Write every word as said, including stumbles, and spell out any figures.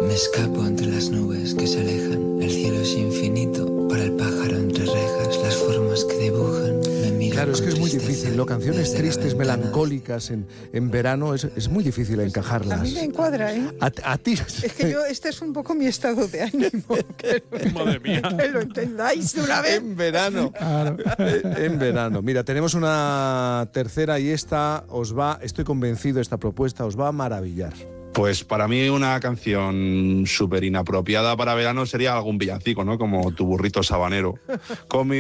Me escapo entre las nubes que se alejan. El cielo es infinito para el pájaro entre rejas. Las formas que dibujan me miran. Claro, es que es muy tristeza, difícil, ¿no? Canciones tristes, melancólicas en, en verano, es, es muy difícil encajarlas. A mí me encuadra, ¿eh? A, a ti. Es que yo, este es un poco mi estado de ánimo. Que, Madre mía. que lo entendáis de una vez. En verano. En verano. Mira, tenemos una tercera y esta os va, estoy convencido, esta propuesta os va a maravillar. Pues para mí una canción súper inapropiada para verano sería algún villancico, ¿no? Como Tu burrito sabanero. Con mi